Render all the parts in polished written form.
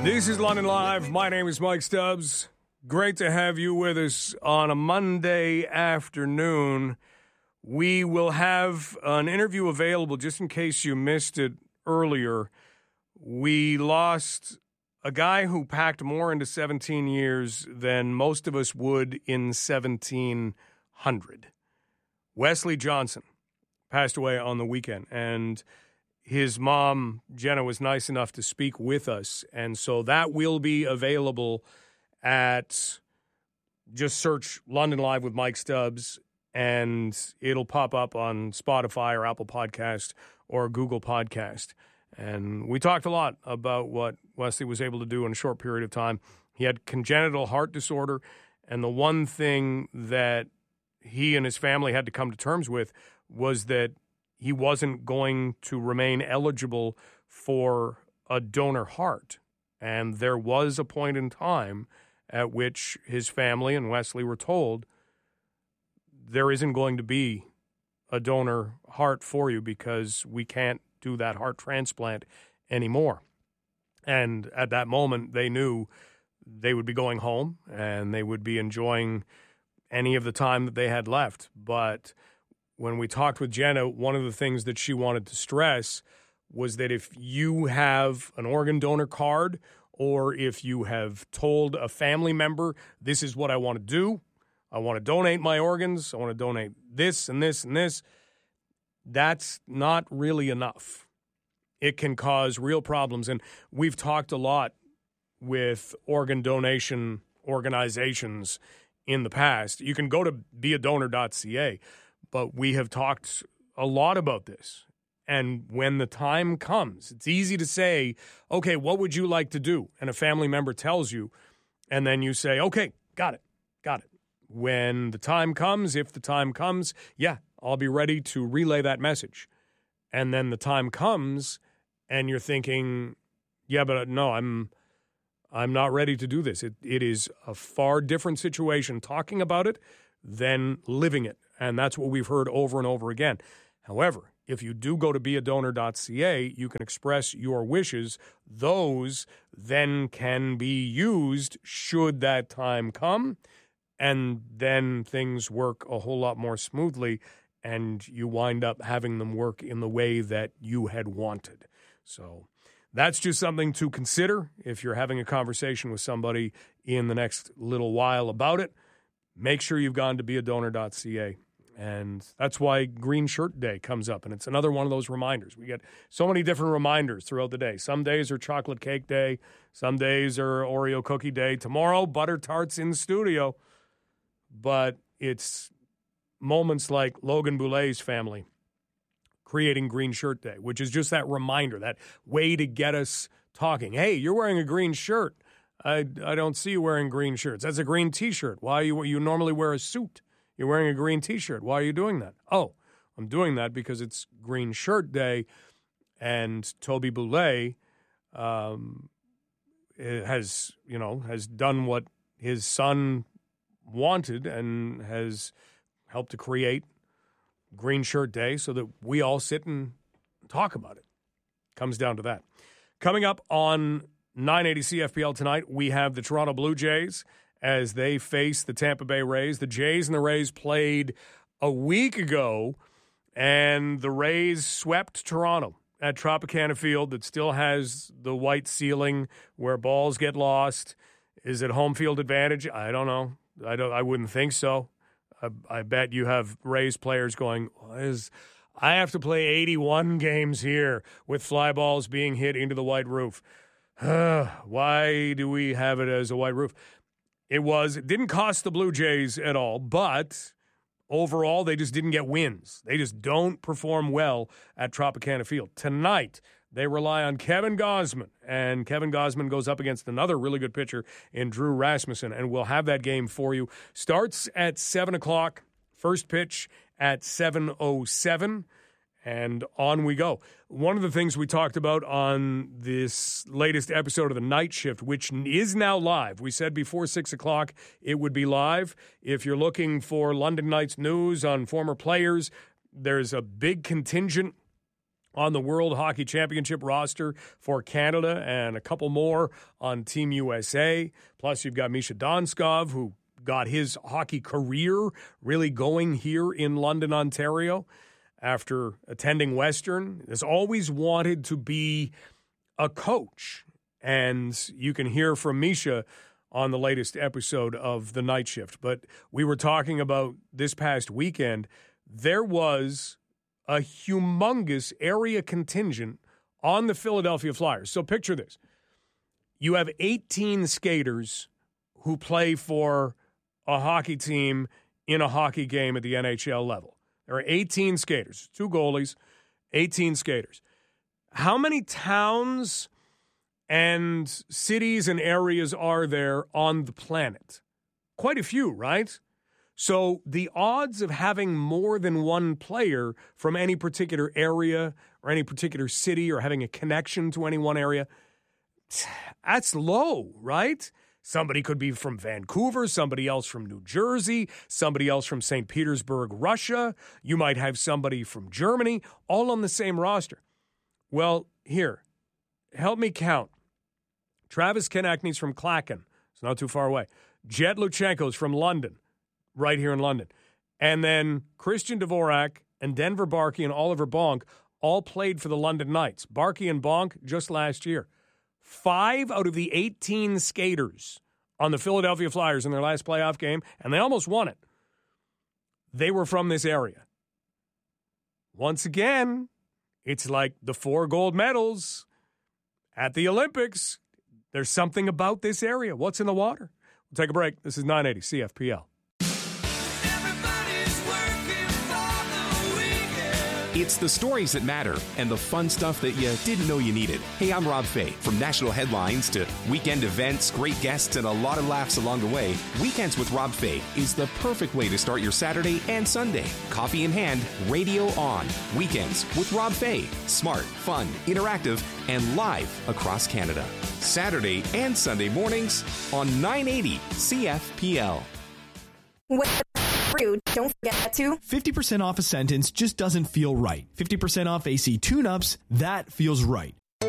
This is London Live. My name is Mike Stubbs. Great to have you with us on a Monday afternoon. We will have an interview available just in case you missed it earlier. We lost a guy who packed more into 17 years than most of us would in 1700. Wesley Johnson passed away on the weekend, and his mom, Jenna, was nice enough to speak with us, and so that will be available at, just search London Live with Mike Stubbs, and it'll pop up on Spotify or Apple Podcast or Google Podcast. And we talked a lot about what Wesley was able to do in a short period of time. He had congenital heart disorder, and the one thing that he and his family had to come to terms with was that he wasn't going to remain eligible for a donor heart. And there was a point in time at which his family and Wesley were told, there isn't going to be a donor heart for you because we can't do that heart transplant anymore. And at that moment, they knew they would be going home and they would be enjoying any of the time that they had left. But when we talked with Jenna, one of the things that she wanted to stress was that if you have an organ donor card, or if you have told a family member, this is what I want to do, I want to donate my organs, I want to donate this and this and this, that's not really enough. It can cause real problems. And we've talked a lot with organ donation organizations in the past. You can go to beadonor.ca. But we have talked a lot about this. And when the time comes, it's easy to say, okay, what would you like to do? And a family member tells you, and then you say, okay, got it. When the time comes, if the time comes, yeah, I'll be ready to relay that message. And then the time comes, and you're thinking, yeah, but no, I'm not ready to do this. It is a far different situation talking about it than living it. And that's what we've heard over and over again. However, if you do go to beadonor.ca, you can express your wishes. Those then can be used should that time come, and then things work a whole lot more smoothly, and you wind up having them work in the way that you had wanted. So that's just something to consider if you're having a conversation with somebody in the next little while about it. Make sure you've gone to beadonor.ca. And that's why Green Shirt Day comes up. And it's another one of those reminders. We get so many different reminders throughout the day. Some days are Chocolate Cake Day. Some days are Oreo Cookie Day. Tomorrow, Butter Tarts in studio. But it's moments like Logan Boulet's family creating Green Shirt Day, which is just that reminder, that way to get us talking. Hey, you're wearing a green shirt. I don't see you wearing green shirts. That's a green T-shirt. Why you normally wear a suit? You're wearing a green T-shirt. Why are you doing that? Oh, I'm doing that because it's Green Shirt Day, and Toby Boulet has done what his son wanted and has helped to create Green Shirt Day so that we all sit and talk about it. Comes down to that. Coming up on 980 CFPL tonight, we have the Toronto Blue Jays as they face the Tampa Bay Rays. The Jays and the Rays played a week ago, and the Rays swept Toronto at Tropicana Field that still has the white ceiling where balls get lost. Is it home field advantage? I don't know. I wouldn't think so. I bet you have Rays players going, I have to play 81 games here with fly balls being hit into the white roof. Why do we have it as a white roof? It didn't cost the Blue Jays at all, but overall they just didn't get wins. They just don't perform well at Tropicana Field. Tonight, they rely on Kevin Gausman, and Kevin Gausman goes up against another really good pitcher in Drew Rasmussen, and we'll have that game for you. Starts at 7 o'clock, first pitch at 7:07. And on we go. One of the things we talked about on this latest episode of The Night Shift, which is now live. We said before 6 o'clock it would be live. If you're looking for London Knights news on former players, there's a big contingent on the World Hockey Championship roster for Canada and a couple more on Team USA. Plus, you've got Misha Donskov, who got his hockey career really going here in London, Ontario, after attending Western. Has always wanted to be a coach. And you can hear from Misha on the latest episode of The Night Shift. But we were talking about this past weekend. There was a humongous area contingent on the Philadelphia Flyers. So picture this. You have 18 skaters who play for a hockey team in a hockey game at the NHL level. There are 18 skaters, 2 goalies, 18 skaters. How many towns and cities and areas are there on the planet? Quite a few, right? So the odds of having more than one player from any particular area or any particular city or having a connection to any one area, that's low, right? Somebody could be from Vancouver, somebody else from New Jersey, somebody else from St. Petersburg, Russia. You might have somebody from Germany, all on the same roster. Well, here, help me count. Travis Konechny's from Klacken. It's not too far away. Jet Luchenko's from London, right here in London. And then Christian Dvorak and Denver Barkey and Oliver Bonk all played for the London Knights. Barkey and Bonk just last year. 5 out of the 18 skaters on the Philadelphia Flyers in their last playoff game, and they almost won it, they were from this area. Once again, it's like the 4 gold medals at the Olympics. There's something about this area. What's in the water? We'll take a break. This is 980 CFPL. It's the stories that matter and the fun stuff that you didn't know you needed. Hey, I'm Rob Fay. From national headlines to weekend events, great guests, and a lot of laughs along the way, Weekends with Rob Fay is the perfect way to start your Saturday and Sunday. Coffee in hand, radio on. Weekends with Rob Fay. Smart, fun, interactive, and live across Canada. Saturday and Sunday mornings on 980 CFPL. Don't forget to 50% off a sentence just doesn't feel right. 50% off AC tune-ups, that feels right.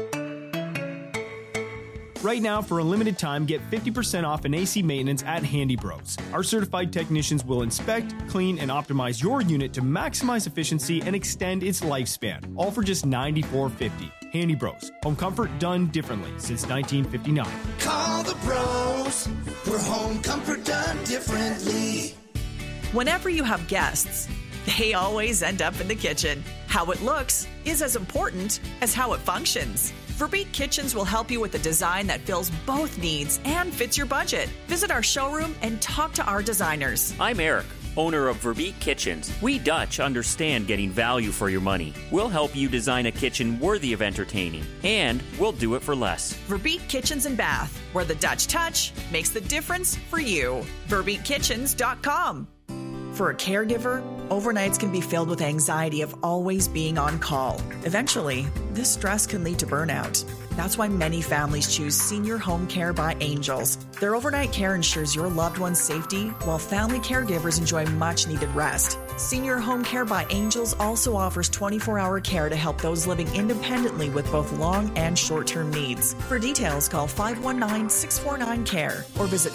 Right now, for a limited time, get 50% off an AC maintenance at Handy Bros. Our certified technicians will inspect, clean, and optimize your unit to maximize efficiency and extend its lifespan, all for just $94.50. Handy Bros. Home comfort done differently since 1959. Call the bros for home comfort done differently. Whenever you have guests, they always end up in the kitchen. How it looks is as important as how it functions. Verbeek Kitchens will help you with a design that fills both needs and fits your budget. Visit our showroom and talk to our designers. I'm Eric, owner of Verbeek Kitchens. We Dutch understand getting value for your money. We'll help you design a kitchen worthy of entertaining, and we'll do it for less. Verbeek Kitchens and Bath, where the Dutch touch makes the difference for you. VerbeekKitchens.com. For a caregiver, overnights can be filled with anxiety of always being on call. Eventually, this stress can lead to burnout. That's why many families choose Senior Home Care by Angels. Their overnight care ensures your loved one's safety, while family caregivers enjoy much-needed rest. Senior Home Care by Angels also offers 24-hour care to help those living independently with both long and short-term needs. For details, call 519-649-CARE or visit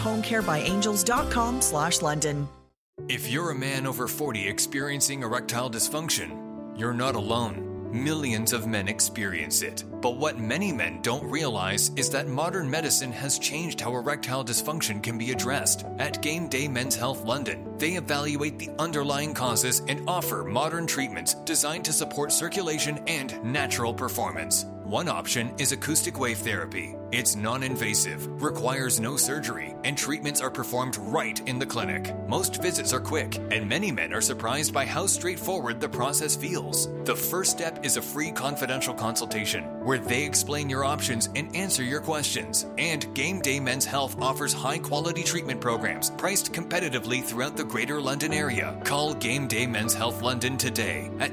seniorhomecarebyangels.com/London. If you're a man over 40 experiencing erectile dysfunction, you're not alone. Millions of men experience it. But what many men don't realize is that modern medicine has changed how erectile dysfunction can be addressed. At Game Day Men's Health London, they evaluate the underlying causes and offer modern treatments designed to support circulation and natural performance. One option is acoustic wave therapy. It's non-invasive, requires no surgery, and treatments are performed right in the clinic. Most visits are quick, and many men are surprised by how straightforward the process feels. The first step is a free confidential consultation, where they explain your options and answer your questions. And Game Day Men's Health offers high-quality treatment programs priced competitively throughout the Greater London area. Call Game Day Men's Health London today at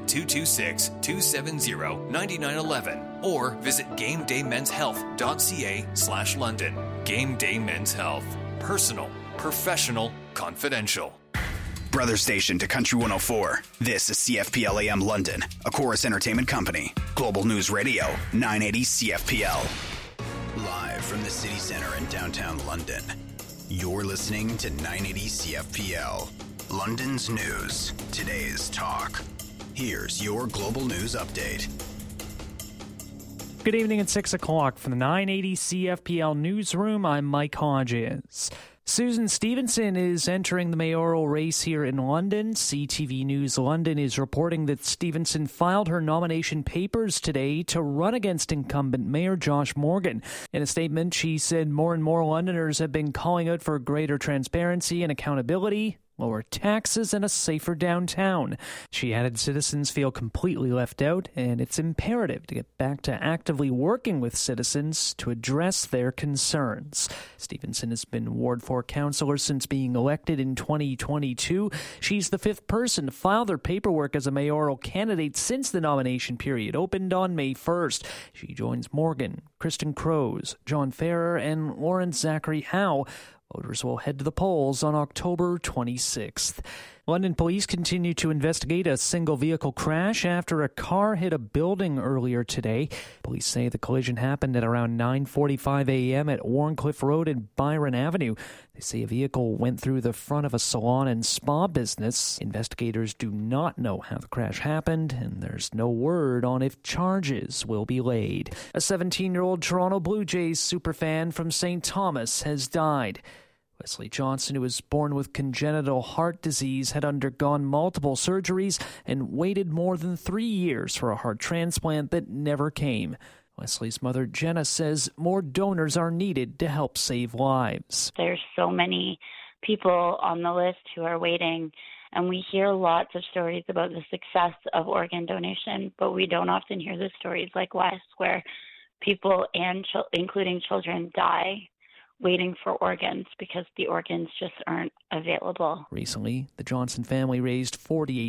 226-270-9911 or visit GameDayMen'sHealth.ca/London. Game Day Men's Health. Personal, professional, confidential. brother station to Country 104. This is CFPL AM London, a Chorus Entertainment company. Global News Radio, 980 CFPL. Live from the city center in downtown London. You're listening to 980 CFPL. London's news, today's talk. Here's your Global News Update. Good evening at 6 o'clock from the 980 CFPL newsroom. I'm Mike Hodges. Susan Stevenson is entering the mayoral race here in London. CTV News London is reporting that Stevenson filed her nomination papers today to run against incumbent Mayor Josh Morgan. In a statement, she said more and more Londoners have been calling out for greater transparency and accountability, lower taxes, and a safer downtown. She added citizens feel completely left out, and it's imperative to get back to actively working with citizens to address their concerns. Stevenson has been Ward 4 councillor since being elected in 2022. She's the fifth person to file their paperwork as a mayoral candidate since the nomination period opened on May 1st. She joins Morgan, Kristen Crows, John Ferrer, and Lawrence Zachary Howe. Voters will head to the polls on October 26th. London police continue to investigate a single-vehicle crash after a car hit a building earlier today. Police say the collision happened at around 9:45 a.m. at Warncliffe Road and Byron Avenue. They say a vehicle went through the front of a salon and spa business. Investigators do not know how the crash happened, and there's no word on if charges will be laid. A 17-year-old Toronto Blue Jays superfan from St. Thomas has died. Wesley Johnson, who was born with congenital heart disease, had undergone multiple surgeries and waited more than 3 years for a heart transplant that never came. Wesley's mother, Jenna, says more donors are needed to help save lives. There's so many people on the list who are waiting, and we hear lots of stories about the success of organ donation, but we don't often hear the stories like Wes, where people, and including children, die waiting for organs because the organs just aren't available. Recently, the Johnson family raised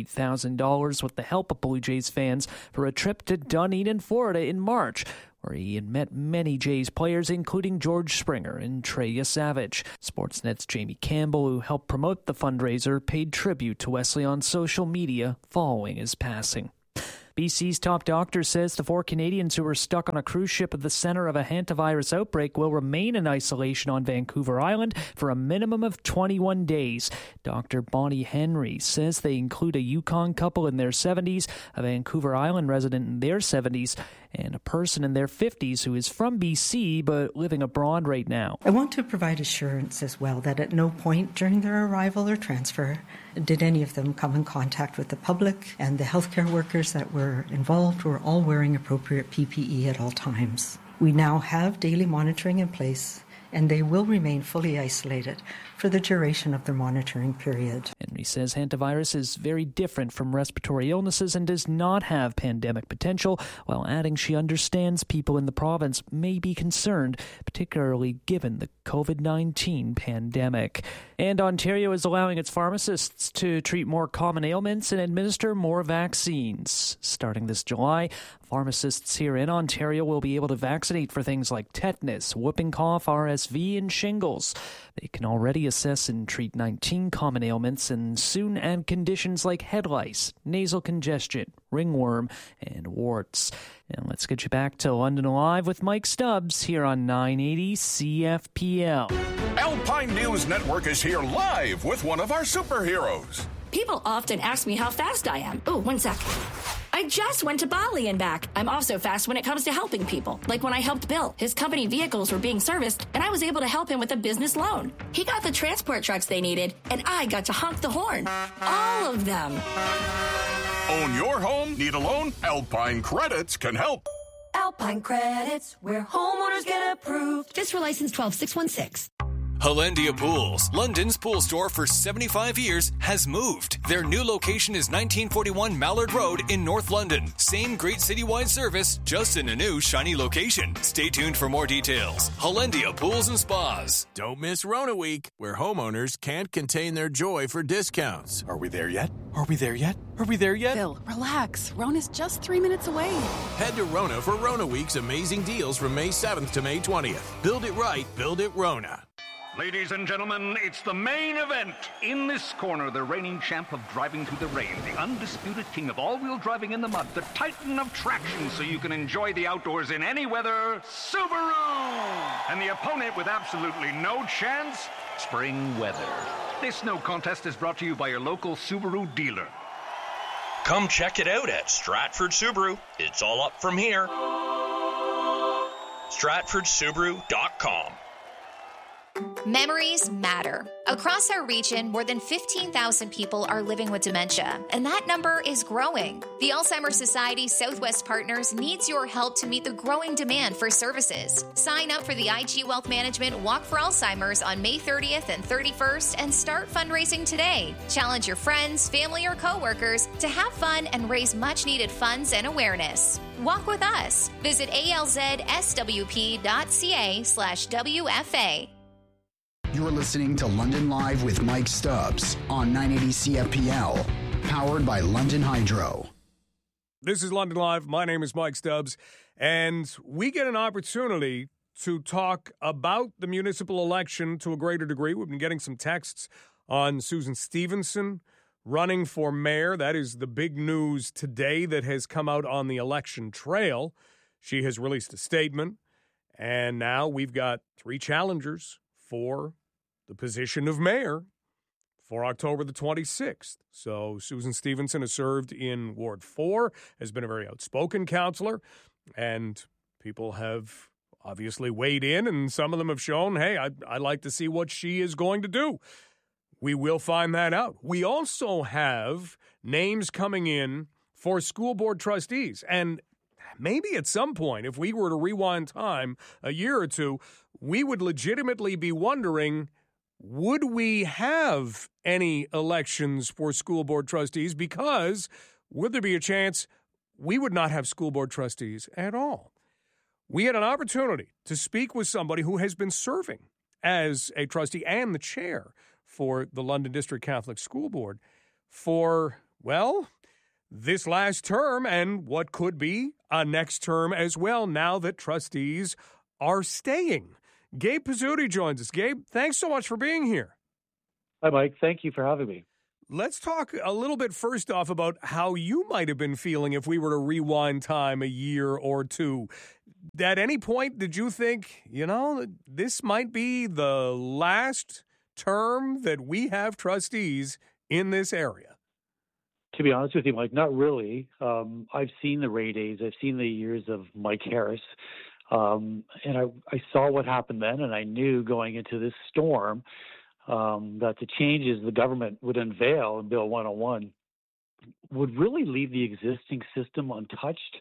$48,000 with the help of Blue Jays fans for a trip to Dunedin, Florida in March, where he had met many Jays players, including George Springer and Trey Savage. Sportsnet's Jamie Campbell, who helped promote the fundraiser, paid tribute to Wesley on social media following his passing. BC's top doctor says the 4 Canadians who were stuck on a cruise ship at the center of a hantavirus outbreak will remain in isolation on Vancouver Island for a minimum of 21 days. Dr. Bonnie Henry says they include a Yukon couple in their 70s, a Vancouver Island resident in their 70s, and a person in their 50s who is from BC but living abroad right now. I want to provide assurance as well that at no point during their arrival or transfer did any of them come in contact with the public, and the healthcare workers that were involved were all wearing appropriate PPE at all times. We now have daily monitoring in place, and they will remain fully isolated for the duration of their monitoring period. Henry says hantavirus is very different from respiratory illnesses and does not have pandemic potential, while adding she understands people in the province may be concerned, particularly given the COVID-19 pandemic. And Ontario is allowing its pharmacists to treat more common ailments and administer more vaccines. Starting this July, pharmacists here in Ontario will be able to vaccinate for things like tetanus, whooping cough, RSV, and shingles. They can already assess and treat 19 common ailments and soon add conditions like head lice, nasal congestion, ringworm, and warts. And let's get you back to London Live with Mike Stubbs here on 980 CFPL. Alpine News Network is here live with one of our superheroes. People often ask me how fast I am. Oh, 1 sec. I just went to Bali and back. I'm also fast when it comes to helping people. Like when I helped Bill. His company vehicles were being serviced, and I was able to help him with a business loan. He got the transport trucks they needed, and I got to honk the horn. All of them. Own your home? Need a loan? Alpine Credits can help. Alpine Credits, where homeowners get approved. FSR license 12616. Hollandia Pools, London's pool store for 75 years, has moved. Their new location is 1941 Mallard Road in North London. Same great citywide service, just in a new shiny location. Stay tuned for more details. Hollandia Pools and Spas. Don't miss Rona Week, where homeowners can't contain their joy for discounts. Are we there yet? Are we there yet? Are we there yet? Phil, relax. Rona's just 3 minutes away. Head to Rona for Rona Week's amazing deals from May 7th to May 20th. Build it right, build it Rona. Ladies and gentlemen, it's the main event. In this corner, the reigning champ of driving through the rain, the undisputed king of all-wheel driving in the mud, the titan of traction so you can enjoy the outdoors in any weather, Subaru! And the opponent with absolutely no chance, spring weather. This no contest is brought to you by your local Subaru dealer. Come check it out at Stratford Subaru. It's all up from here. StratfordSubaru.com. Memories matter. Across our region, more than 15,000 people are living with dementia, and that number is growing. The Alzheimer's Society Southwest Partners needs your help to meet the growing demand for services. Sign up for the IG Wealth Management Walk for Alzheimer's on May 30th and 31st and start fundraising today. Challenge your friends, family, or coworkers to have fun and raise much-needed funds and awareness. Walk with us. Visit alzswp.ca/WFA. You're listening to London Live with Mike Stubbs on 980 CFPL, powered by London Hydro. This is London Live. My name is Mike Stubbs, and we get an opportunity to talk about the municipal election to a greater degree. We've been getting some texts on Susan Stevenson running for mayor. That is the big news today that has come out on the election trail. She has released a statement, and now we've got 3 challengers for the position of mayor for October the 26th. So Susan Stevenson has served in Ward 4, has been a very outspoken counselor, and people have obviously weighed in, and some of them have shown, hey, I'd like to see what she is going to do. We will find that out. We also have names coming in for school board trustees, and maybe at some point, if we were to rewind time a year or two, we would legitimately be wondering, would we have any elections for school board trustees? Because would there be a chance we would not have school board trustees at all? We had an opportunity to speak with somebody who has been serving as a trustee and the chair for the London District Catholic School Board for, well, this last term and what could be a next term as well, now that trustees are staying. Gabe Pizzuti joins us. Gabe, thanks so much for being here. Hi, Mike. Thank you for having me. Let's talk a little bit first off about how you might have been feeling if we were to rewind time a year or two. At any point, did you think, this might be the last term that we have trustees in this area? To be honest with you, Mike, not really. I've seen the Ray days. I've seen the years of Mike Harris. And I saw what happened then, and I knew going into this storm that the changes the government would unveil in Bill 101 would really leave the existing system untouched.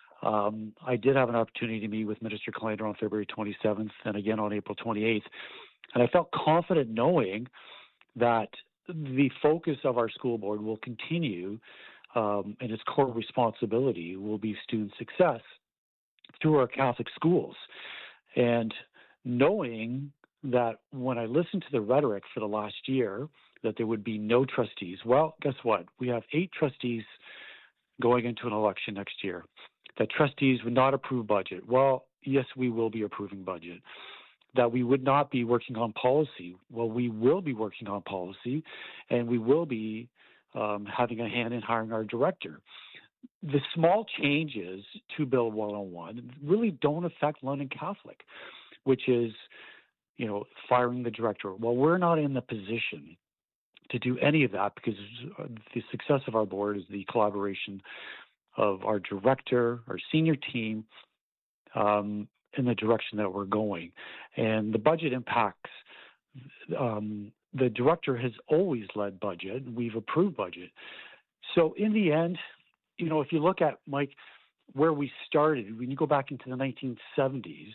I did have an opportunity to meet with Minister Kleiner on February 27th and again on April 28th, and I felt confident knowing that the focus of our school board will continue, and its core responsibility will be student success through our Catholic schools. And knowing that when I listened to the rhetoric for the last year that there would be no trustees, well, guess what? We have 8 trustees going into an election next year. That trustees would not approve budget. Well, yes, we will be approving budget. That we would not be working on policy. Well, we will be working on policy, and we will be having a hand in hiring our director. The small changes to Bill 101 really don't affect London Catholic, which is, firing the director. Well, we're not in the position to do any of that because the success of our board is the collaboration of our director, our senior team, in the direction that we're going. And the budget impacts, the director has always led budget, and we've approved budget. So in the end, if you look at, Mike, where we started, when you go back into the 1970s,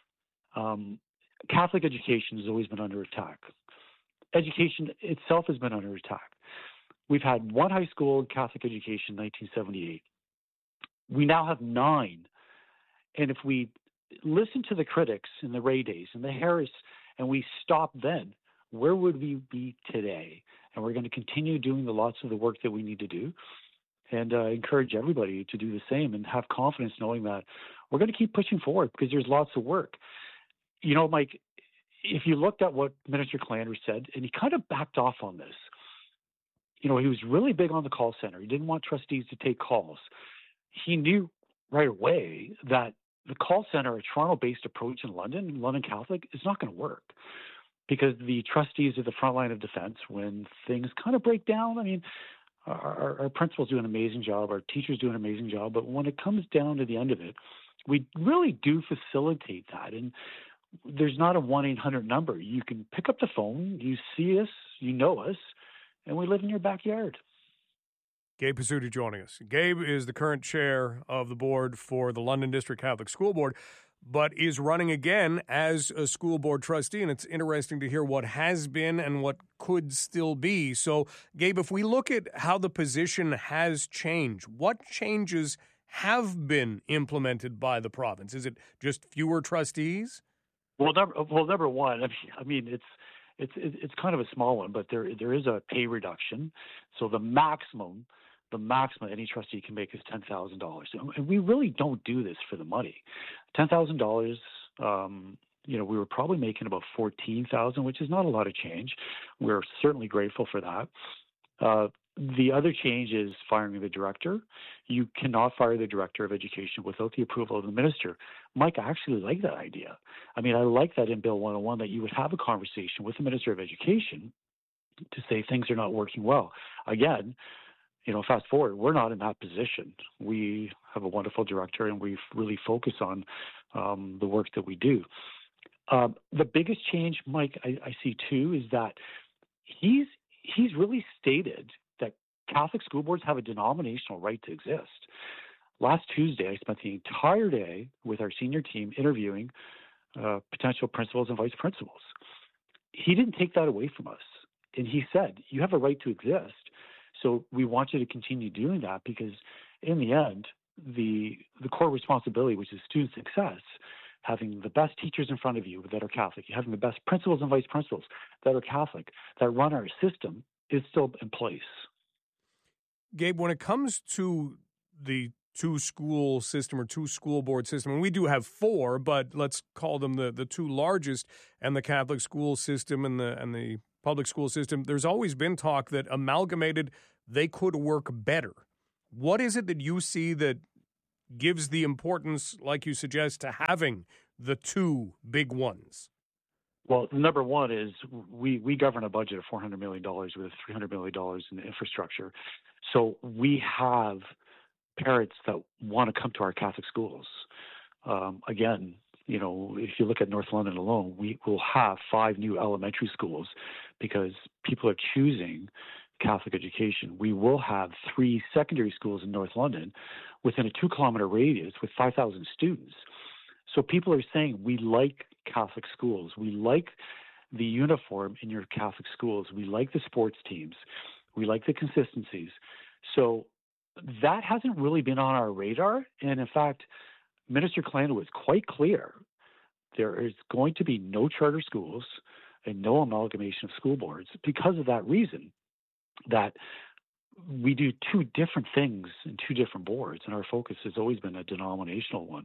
Catholic education has always been under attack. Education itself has been under attack. We've had 1 high school in Catholic education in 1978. We now have 9. And if we listen to the critics in the Ray days and the Harris, and we stop then, where would we be today? And we're going to continue doing lots of the work that we need to do. And encourage everybody to do the same and have confidence knowing that we're going to keep pushing forward because there's lots of work. Mike, if you looked at what Minister Calandra said, and he kind of backed off on this. He was really big on the call center. He didn't want trustees to take calls. He knew right away that the call center, a Toronto-based approach in London Catholic, is not going to work because the trustees are the front line of defense when things kind of break down. I mean, our principals do an amazing job, our teachers do an amazing job, but when it comes down to the end of it, we really do facilitate that. And there's not a 1-800 number. You can pick up the phone, you see us, you know us, and we live in your backyard. Gabe Pizzuti joining us. Gabe is the current chair of the board for the London District Catholic School Board, but is running again as a school board trustee, and it's interesting to hear what has been and what could still be. So, Gabe, if we look at how the position has changed, what changes have been implemented by the province? Is it just fewer trustees? Well, number one, I mean, it's kind of a small one, but there is a pay reduction. So the maximum any trustee can make is $10,000. And we really don't do this for the money. $10,000, we were probably making about $14,000, which is not a lot of change. We're certainly grateful for that. The other change is firing the director. You cannot fire the director of education without the approval of the minister. Mike, I actually like that idea. I mean, I like that in Bill 101 that you would have a conversation with the minister of education to say things are not working well. Again, fast forward, we're not in that position. We have a wonderful director, and we really focus on the work that we do. The biggest change, Mike, I see too, is that he's really stated that Catholic school boards have a denominational right to exist. Last Tuesday, I spent the entire day with our senior team interviewing potential principals and vice principals. He didn't take that away from us. And he said, you have a right to exist. So we want you to continue doing that because in the end, the core responsibility, which is student success, having the best teachers in front of you that are Catholic, having the best principals and vice principals that are Catholic, that run our system, is still in place. Gabe, when it comes to the two-school system or two-school board system, and we do have four, but let's call them the two largest, and the Catholic school system and the public school system, there's always been talk that amalgamated, they could work better. What is it that you see that gives the importance, like you suggest, to having the two big ones? Well, number one is we govern a budget of $400 million with $300 million in infrastructure. So we have parents that want to come to our Catholic schools. Again, if you look at North London alone, we will have 5 new elementary schools because people are choosing Catholic education. We will have 3 secondary schools in North London within a 2-kilometer radius with 5,000 students. So people are saying, we like Catholic schools. We like the uniform in your Catholic schools. We like the sports teams. We like the consistencies. So that hasn't really been on our radar. And in fact, Minister Calandra was quite clear. There is going to be no charter schools and no amalgamation of school boards because of that reason, that we do 2 different things in 2 different boards, and our focus has always been a denominational one.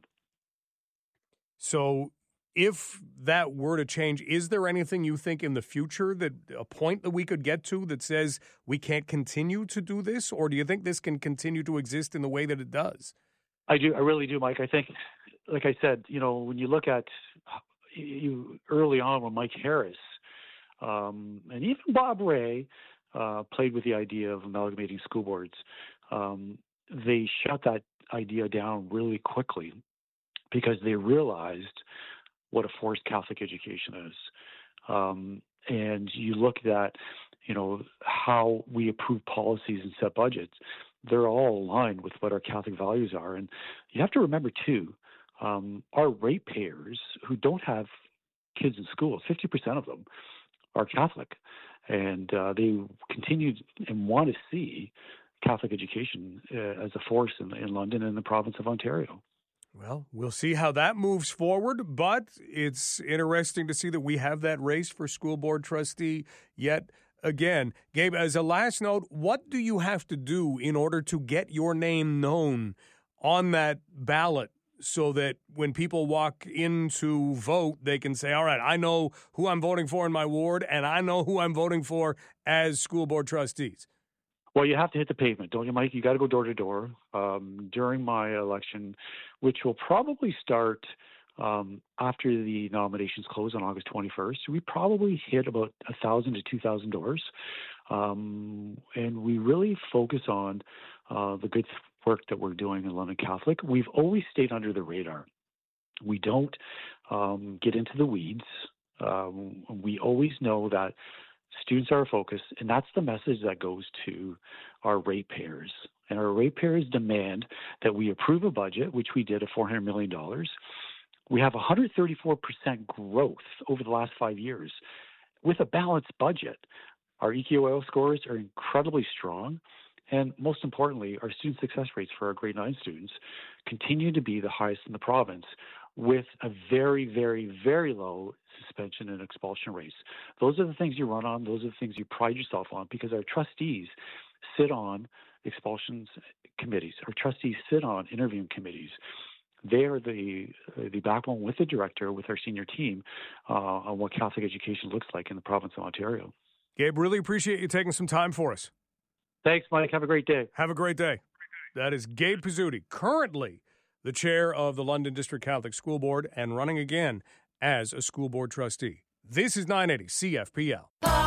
So if that were to change, is there anything you think in the future, that a point that we could get to that says we can't continue to do this, or do you think this can continue to exist in the way that it does? I do. I really do, Mike. I think, like I said, when you look at you early on when Mike Harris and even Bob Ray played with the idea of amalgamating school boards, they shut that idea down really quickly because they realized what a forced Catholic education is. And you look at, how we approve policies and set budgets, they're all aligned with what our Catholic values are. And you have to remember, too, our ratepayers who don't have kids in schools, 50% of them are Catholic. And they continue and want to see Catholic education as a force in London and the province of Ontario. Well, we'll see how that moves forward, but it's interesting to see that we have that race for school board trustee yet again. Gabe, as a last note, what do you have to do in order to get your name known on that ballot so that when people walk in to vote, they can say, all right, I know who I'm voting for in my ward, and I know who I'm voting for as school board trustees? Well, you have to hit the pavement, don't you, Mike? You got to go door to door. During my election, which will probably start after the nominations close on August 21st, we probably hit about 1,000 to 2,000 doors. And we really focus on the good work that we're doing in London Catholic. We've always stayed under the radar. We don't get into the weeds. We always know that students are our focus, and that's the message that goes to our ratepayers. And our ratepayers demand that we approve a budget, which we did, of $400 million. We have 134% growth over the last 5 years with a balanced budget. Our EQOL scores are incredibly strong. And most importantly, our student success rates for our grade 9 students continue to be the highest in the province, with a very, very, very low suspension and expulsion rates. Those are the things you run on. Those are the things you pride yourself on, because our trustees sit on expulsions committees. Our trustees sit on interviewing committees. They are the backbone with the director, with our senior team, on what Catholic education looks like in the province of Ontario. Gabe, really appreciate you taking some time for us. Thanks, Mike. Have a great day. Have a great day. That is Gabe Pizzuti, currently the chair of the London District Catholic School Board and running again as a school board trustee. This is 980 CFPL.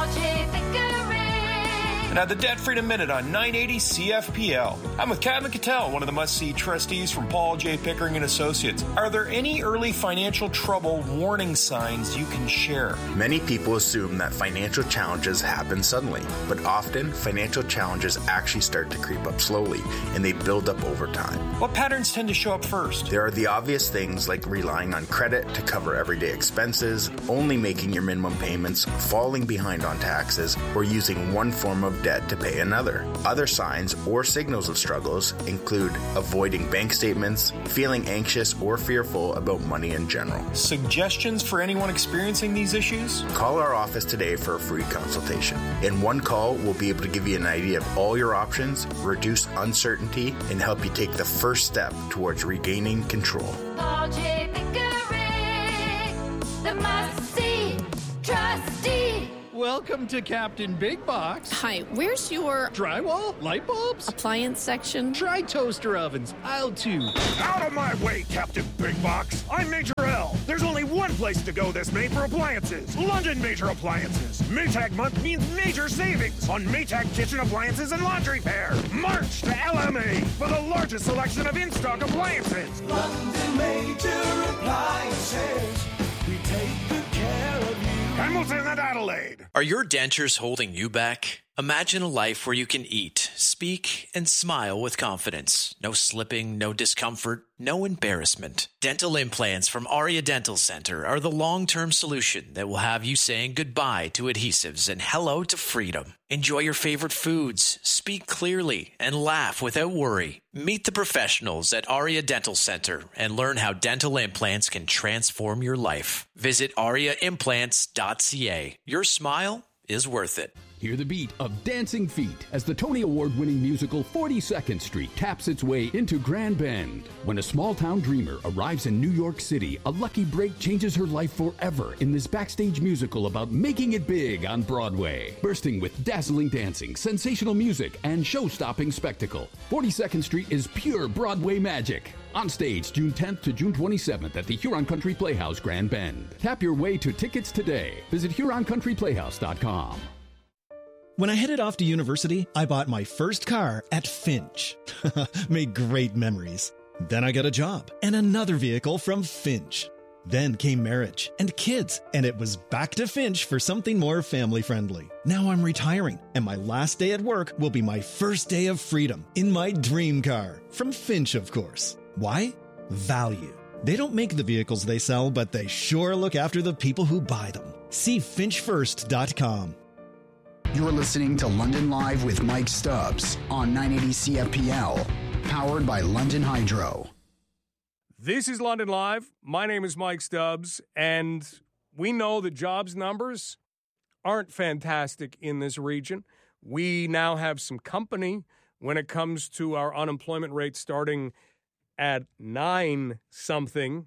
And now the Debt Freedom Minute on 980 CFPL. I'm with Kevin Cattell, one of the must-see trustees from Paul J. Pickering & Associates. Are there any early financial trouble warning signs you can share? Many people assume that financial challenges happen suddenly, but often financial challenges actually start to creep up slowly, and they build up over time. What patterns tend to show up first? There are the obvious things like relying on credit to cover everyday expenses, only making your minimum payments, falling behind on taxes, or using one form of debt to pay another. Other signs or signals of struggles include avoiding bank statements, feeling anxious or fearful about money in general. Suggestions for anyone experiencing these issues? Call our office today for a free consultation. In one call, we'll be able to give you an idea of all your options, reduce uncertainty, and help you take the first step towards regaining control. Paul J. Pickering, the must-see trustee. Welcome to Captain Big Box. Hi, where's your drywall, light bulbs, appliance section? Try toaster ovens, aisle 2. Out of my way, Captain Big Box. I'm Major L. There's only one place to go this May for appliances. London Major Appliances. Maytag month means major savings on Maytag kitchen appliances and laundry pair. March to LMA for the largest selection of in-stock appliances. London Major Appliances. We take good care of you. Hamilton and Adelaide. Are your dentures holding you back? Imagine a life where you can eat, speak, and smile with confidence. No slipping, no discomfort, no embarrassment. Dental implants from Aria Dental Center are the long-term solution that will have you saying goodbye to adhesives and hello to freedom. Enjoy your favorite foods, speak clearly, and laugh without worry. Meet the professionals at Aria Dental Center and learn how dental implants can transform your life. Visit ariaimplants.ca. Your smile is worth it. Hear the beat of Dancing Feet as the Tony Award-winning musical 42nd Street taps its way into Grand Bend. When a small-town dreamer arrives in New York City, a lucky break changes her life forever in this backstage musical about making it big on Broadway. Bursting with dazzling dancing, sensational music, and show-stopping spectacle, 42nd Street is pure Broadway magic. On stage, June 10th to June 27th at the Huron Country Playhouse, Grand Bend. Tap your way to tickets today. Visit HuronCountryPlayhouse.com. When I headed off to university, I bought my first car at Finch. Made great memories. Then I got a job and another vehicle from Finch. Then came marriage and kids, and it was back to Finch for something more family-friendly. Now I'm retiring, and my last day at work will be my first day of freedom in my dream car. From Finch, of course. Why? Value. They don't make the vehicles they sell, but they sure look after the people who buy them. See finchfirst.com. You're listening to London Live with Mike Stubbs on 980 CFPL, powered by London Hydro. This is London Live. My name is Mike Stubbs, and we know the jobs numbers aren't fantastic in this region. We now have some company when it comes to our unemployment rate starting at 9-something,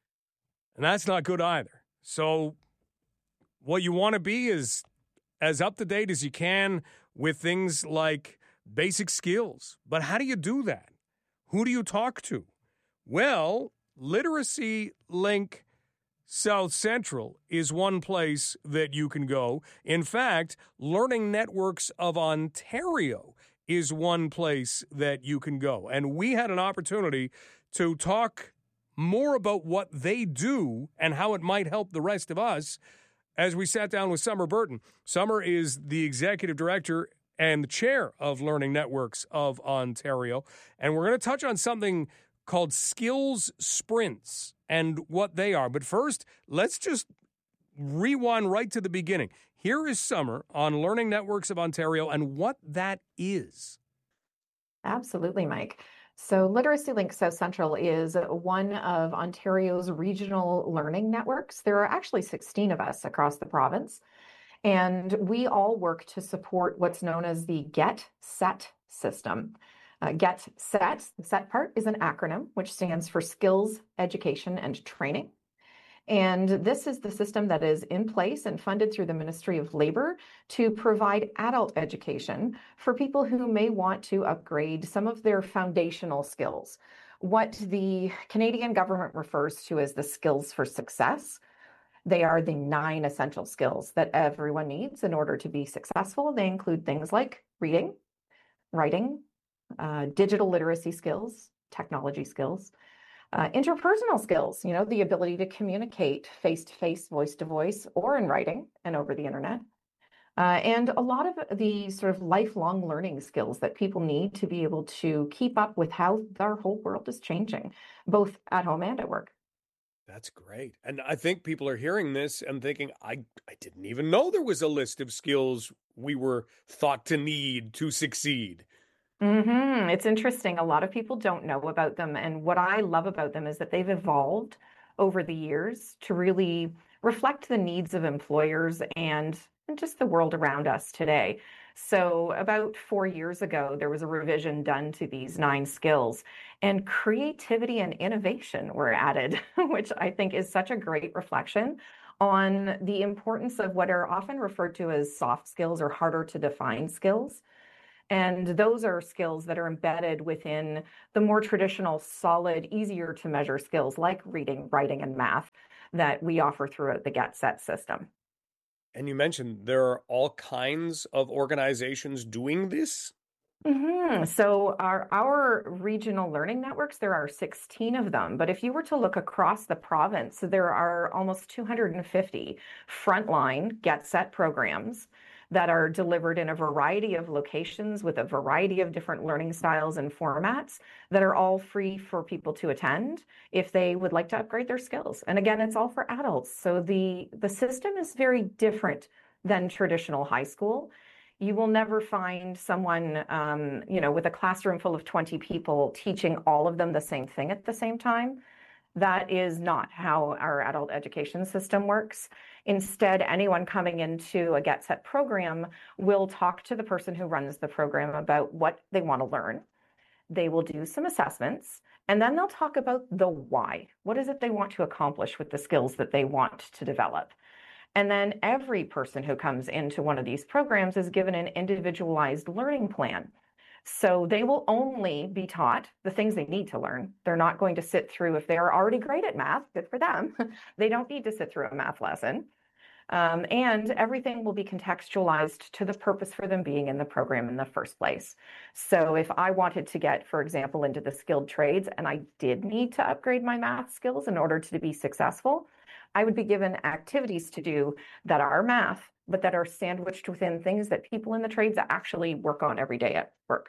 and that's not good either. So what you want to be is as up-to-date as you can with things like basic skills. But how do you do that? Who do you talk to? Well, Literacy Link South Central is one place that you can go. In fact, Learning Networks of Ontario is one place that you can go. And we had an opportunity to talk more about what they do and how it might help the rest of us as we sat down with Summer Burton. Summer is the executive director and the chair of Learning Networks of Ontario. And we're going to touch on something called skills sprints and what they are. But first, let's just rewind right to the beginning. Here is Summer on Learning Networks of Ontario and what that is. Absolutely, Mike. So Literacy Link South Central is one of Ontario's regional learning networks. There are actually 16 of us across the province, and we all work to support what's known as the Get Set system. Get Set, the set part is an acronym which stands for Skills, Education, and Training. And this is the system that is in place and funded through the Ministry of Labour to provide adult education for people who may want to upgrade some of their foundational skills. What the Canadian government refers to as the skills for success. They are the 9 essential skills that everyone needs in order to be successful. They include things like reading, writing, digital literacy skills, technology skills, interpersonal skills, the ability to communicate face-to-face, voice-to-voice, or in writing and over the internet. And a lot of the sort of lifelong learning skills that people need to be able to keep up with how our whole world is changing, both at home and at work. That's great. And I think people are hearing this and thinking, I didn't even know there was a list of skills we were thought to need to succeed. It's interesting. A lot of people don't know about them. And what I love about them is that they've evolved over the years to really reflect the needs of employers and just the world around us today. So about 4 years ago, there was a revision done to these 9 skills, and creativity and innovation were added, which I think is such a great reflection on the importance of what are often referred to as soft skills or harder to define skills. And those are skills that are embedded within the more traditional, solid, easier to measure skills like reading, writing, and math that we offer throughout the Get Set system. And you mentioned there are all kinds of organizations doing this? So our regional learning networks, there are 16 of them. But if you were to look across the province, there are almost 250 frontline Get Set programs that are delivered in a variety of locations with a variety of different learning styles and formats that are all free for people to attend if they would like to upgrade their skills. And again, it's all for adults. So the system is very different than traditional high school. You will never find someone, with a classroom full of 20 people teaching all of them the same thing at the same time. That is not how our adult education system works. Instead, anyone coming into a Get Set program will talk to the person who runs the program about what they want to learn. They will do some assessments, and then they'll talk about the why. What is it they want to accomplish with the skills that they want to develop? And then every person who comes into one of these programs is given an individualized learning plan. So they will only be taught the things they need to learn. They're not going to sit through, if they're already great at math, good for them. They don't need to sit through a math lesson. And everything will be contextualized to the purpose for them being in the program in the first place. So if I wanted to get, for example, into the skilled trades and I did need to upgrade my math skills in order to be successful, I would be given activities to do that are math, but that are sandwiched within things that people in the trades actually work on every day at work.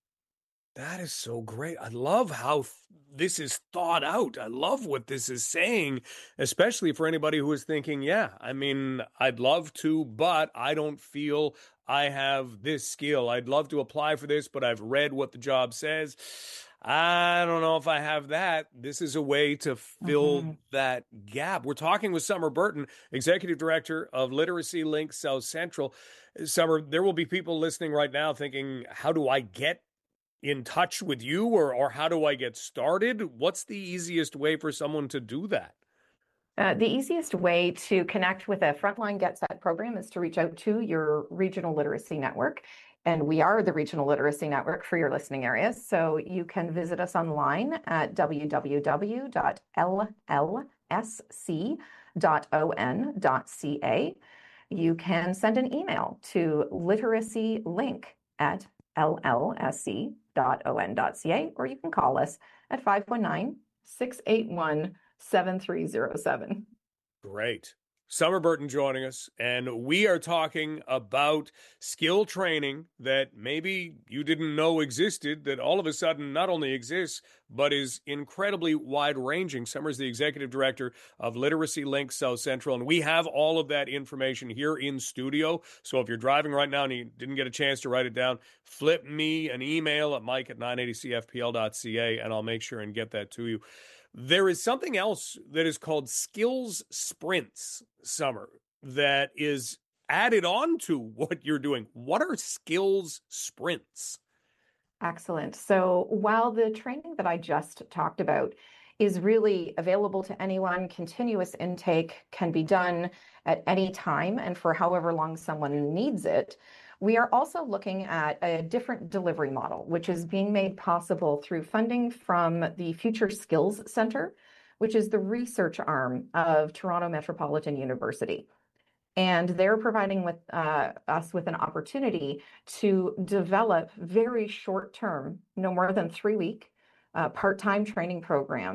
That is so great. I love how this is thought out. I love what this is saying, especially for anybody who is thinking, I'd love to, but I don't feel I have this skill. I'd love to apply for this, but I've read what the job says. I don't know if I have that. This is a way to fill that gap. We're talking with Summer Burton, Executive Director of Literacy Link South Central. Summer, there will be people listening right now thinking, how do I get in touch with you, or how do I get started? What's the easiest way for someone to do that? The easiest way to connect with a Frontline Get Set program is to reach out to your regional literacy network. And we are the regional literacy network for your listening areas. So you can visit us online at www.llsc.on.ca. You can send an email to literacylink@llsc.on.ca, or you can call us at 519-681-7307. Great. Summer Burton joining us, and we are talking about skill training that maybe you didn't know existed, that all of a sudden not only exists, but is incredibly wide-ranging. Summer's the executive director of Literacy Link South Central, and we have all of that information here in studio. So if you're driving right now and you didn't get a chance to write it down, flip me an email at mike@980cfpl.ca, and I'll make sure and get that to you. There is something else that is called skills sprints, Summer, that is added on to what you're doing. What are skills sprints? Excellent. So while the training that I just talked about is really available to anyone, continuous intake can be done at any time and for however long someone needs it, we are also looking at a different delivery model, which is being made possible through funding from the Future Skills Center, which is the research arm of Toronto Metropolitan University. And they're providing us with an opportunity to develop very short-term, no more than 3-week, part-time training programs